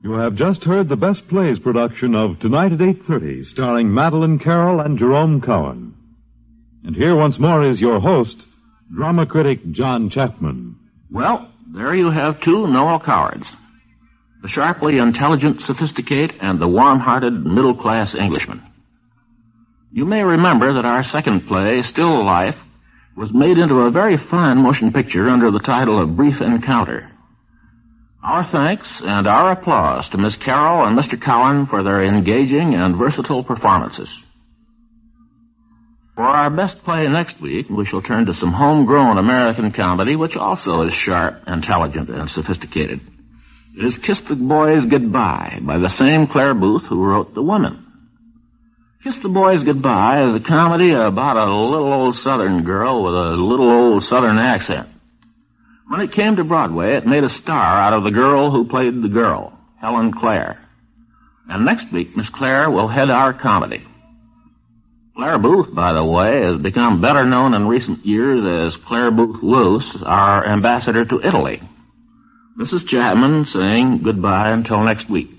You have just heard the Best Plays production of Tonight at 8:30, starring Madeline Carroll and Jerome Cowan. And here once more is your host, drama critic John Chapman. Well, there you have two Noel Cowards. The sharply intelligent sophisticate and the warm-hearted middle-class Englishman. You may remember that our second play, Still Life, was made into a very fine motion picture under the title of Brief Encounter. Our thanks and our applause to Miss Carroll and Mr. Cowan for their engaging and versatile performances. For our best play next week, we shall turn to some homegrown American comedy, which also is sharp, intelligent, and sophisticated. It is Kiss the Boys Goodbye by the same Claire Booth who wrote The Women. Kiss the Boys Goodbye is a comedy about a little old Southern girl with a little old Southern accent. When it came to Broadway, it made a star out of the girl who played the girl, Helen Clare. And next week, Miss Clare will head our comedy. Claire Booth, by the way, has become better known in recent years as Claire Booth Luce, our ambassador to Italy. This is Chapman saying goodbye until next week.